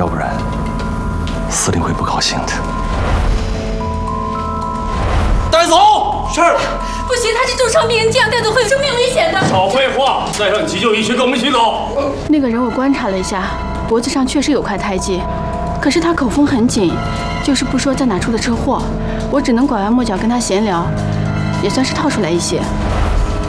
要不然司令会不高兴的。带走！是。 不行，他是重伤病人，这样带走会有生命危险的。 少废话，带上急救仪器，跟我们一起走。 那个人我观察了一下，脖子上确实有块胎记，可是他口风很紧，就是不说在哪出的车祸。我只能拐弯抹角跟他闲聊，也算是套出来一些。